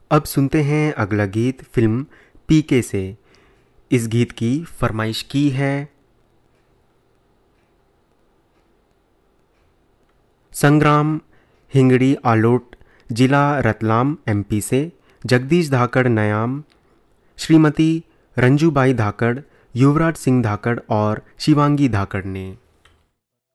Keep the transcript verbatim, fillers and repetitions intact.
अब सुनते हैं अगला गीत फिल्म पीके से। इस गीत की फरमाइश की है संग्राम हिंगड़ी आलोट, जिला रतलाम, एमपी से, जगदीश धाकड़ नयाम, श्रीमती रंजूबाई धाकड़, युवराज सिंह धाकड़ और शिवांगी धाकड़ ने।